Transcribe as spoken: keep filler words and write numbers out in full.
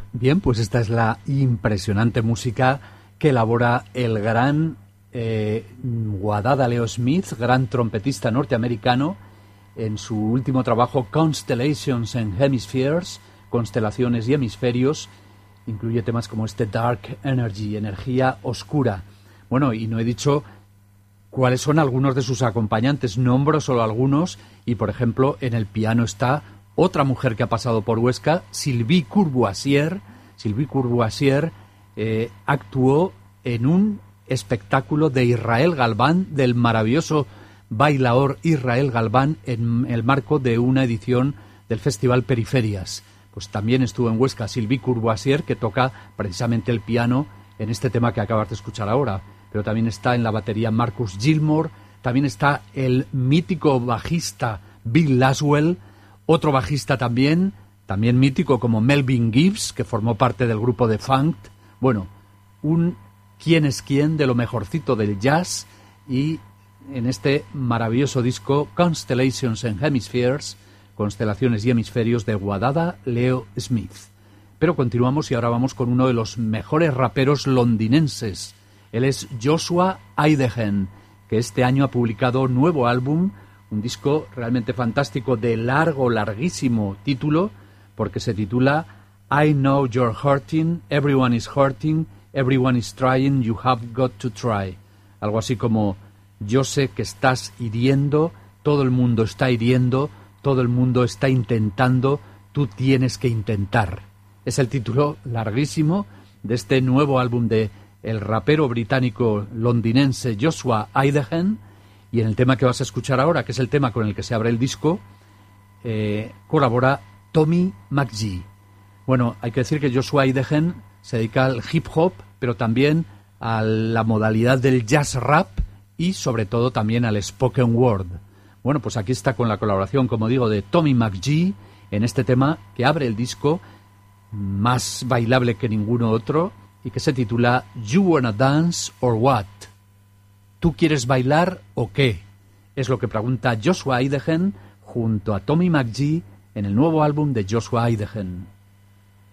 Bien, pues esta es la impresionante música que elabora el gran eh, Wadada Leo Smith, gran trompetista norteamericano, en su último trabajo Constellations and Hemispheres, constelaciones y hemisferios. Incluye temas como este Dark Energy, energía oscura. Bueno, y no he dicho cuáles son algunos de sus acompañantes, nombro solo algunos, y por ejemplo en el piano está otra mujer que ha pasado por Huesca, Sylvie Courvoisier. Sylvie Courvoisier eh, actuó en un espectáculo de Israel Galván, del maravilloso bailaor Israel Galván, en el marco de una edición del Festival Periferias. Pues también estuvo en Huesca Sylvie Courvoisier, que toca precisamente el piano en este tema que acabas de escuchar ahora. Pero también está en la batería Marcus Gilmore, también está el mítico bajista Bill Laswell, otro bajista también, también mítico como Melvin Gibbs, que formó parte del grupo de Funk. Bueno, un quién es quién de lo mejorcito del jazz, y en este maravilloso disco Constellations and Hemispheres, constelaciones y hemisferios, de Wadada Leo Smith. Pero continuamos y ahora vamos con uno de los mejores raperos londinenses. Él es Joshua Idehen, que este año ha publicado nuevo álbum, un disco realmente fantástico de largo, larguísimo título, porque se titula I Know You're Hurting, Everyone is Hurting, Everyone is Trying, You Have Got to Try. Algo así como: yo sé que estás hiriendo, todo el mundo está hiriendo, todo el mundo está intentando, tú tienes que intentar. Es el título larguísimo de este nuevo álbum de el rapero británico londinense Joshua Idehen, y en el tema que vas a escuchar ahora, que es el tema con el que se abre el disco, eh, colabora Tommy McGee. Bueno, hay que decir que Joshua Idehen se dedica al hip hop, pero también a la modalidad del jazz rap y sobre todo también al spoken word. Bueno, pues aquí está con la colaboración, como digo, de Tommy McGee en este tema que abre el disco, más bailable que ninguno otro, y que se titula You Wanna Dance or What? ¿Tú quieres bailar o qué? Es lo que pregunta Joshua Idehen junto a Tommy McGee en el nuevo álbum de Joshua Idehen.